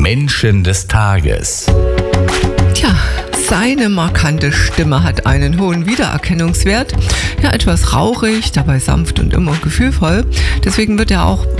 Menschen des Tages. Tja, seine markante Stimme hat einen hohen Wiedererkennungswert. Ja, etwas rauchig, dabei sanft und immer gefühlvoll. Deswegen wird er auch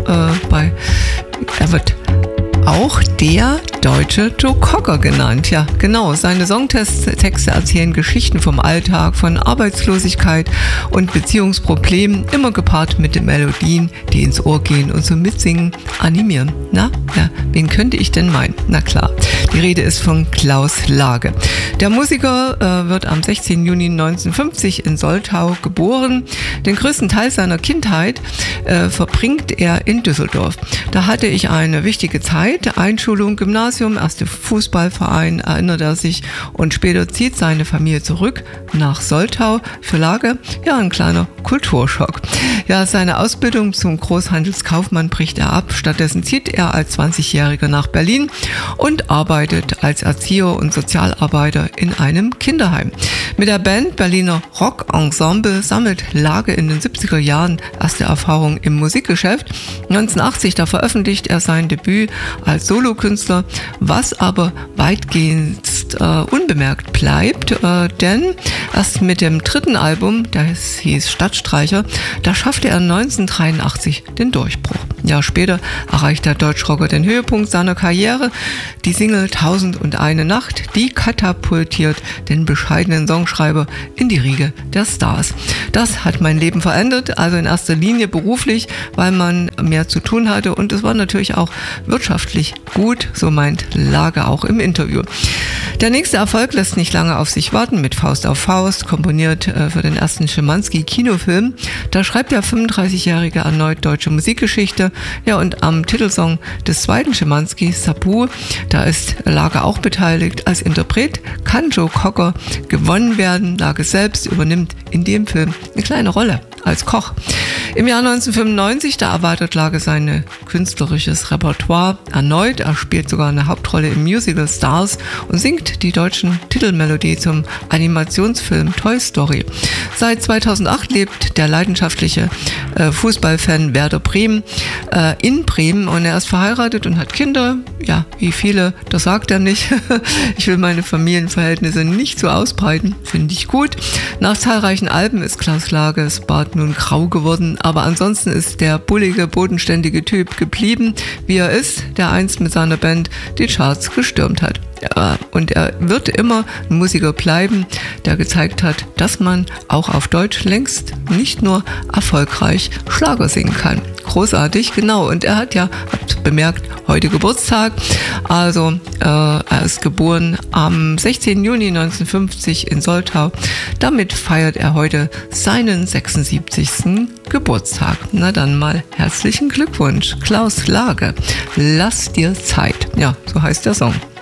der deutsche Joe Cocker genannt. Ja, genau. Seine Songtexte erzählen Geschichten vom Alltag, von Arbeitslosigkeit und Beziehungsproblemen, immer gepaart mit den Melodien, die ins Ohr gehen und zum Mitsingen animieren. Na, ja, wen könnte ich denn meinen? Na klar, die Rede ist von Klaus Lage. Der Musiker wird am 16. Juni 1950 in Soltau geboren. Den größten Teil seiner Kindheit verbringt er in Düsseldorf. Da hatte ich eine wichtige Zeit. Einschulung, Gymnasium, erste Fußballverein, erinnert er sich, und später zieht seine Familie zurück nach Soltau. Für Lage ja ein kleiner Kulturschock. Ja, seine Ausbildung zum Großhandelskaufmann bricht er ab. Stattdessen zieht er als 20-Jähriger nach Berlin und arbeitet als Erzieher und Sozialarbeiter in einem Kinderheim. Mit der Band Berliner Rock Ensemble sammelt Lage in den 70er Jahren erste Erfahrungen im Musikgeschäft. 1980, da veröffentlicht er sein Debüt als Solokünstler, was aber weitgehend unbemerkt bleibt, denn erst mit dem dritten Album, das hieß Stadtstreicher, da schaffte er 1983 den Durchbruch. Ein Jahr später erreicht der Deutschrocker den Höhepunkt seiner Karriere. Die Single 1001 Nacht, die katapultiert den bescheidenen Songschreiber in die Riege der Stars. Das hat mein Leben verändert, also in erster Linie beruflich, weil man mehr zu tun hatte, und es war natürlich auch wirtschaftlich gut, so meint Lage auch im Interview. Der nächste Erfolg lässt nicht lange auf sich warten. Mit Faust auf Faust, komponiert für den ersten Schimanski-Kinofilm. Da schreibt der 35-Jährige erneut deutsche Musikgeschichte. Ja, und am Titelsong des zweiten Schimanski, Sabu, da ist Lage auch beteiligt. Als Interpret kann Joe Cocker gewonnen werden. Lage selbst übernimmt in dem Film eine kleine Rolle als Koch. Im Jahr 1995, da erweitert Lage sein künstlerisches Repertoire erneut. Er spielt sogar eine Hauptrolle im Musical Stars und singt die deutschen Titelmelodie zum Animationsfilm Toy Story. Seit 2008 lebt der leidenschaftliche Fußballfan Werder Bremen in Bremen, und er ist verheiratet und hat Kinder. Ja, wie viele, das sagt er nicht. Ich will meine Familienverhältnisse nicht so ausbreiten, finde ich gut. Nach zahlreichen Alben ist Klaus Lages Bart nun grau geworden, aber ansonsten ist der bullige, bodenständige Typ geblieben, wie er ist, der einst mit seiner Band die Charts gestürmt hat. Ja, und er wird immer ein Musiker bleiben, der gezeigt hat, dass man auch auf Deutsch längst nicht nur erfolgreich Schlager singen kann. Großartig, genau. Und er hat ja, habt bemerkt, heute Geburtstag. Also er ist geboren am 16. Juni 1950 in Soltau. Damit feiert er heute seinen 76. Geburtstag. Na dann mal herzlichen Glückwunsch, Klaus Lage. Lass dir Zeit. Ja, so heißt der Song.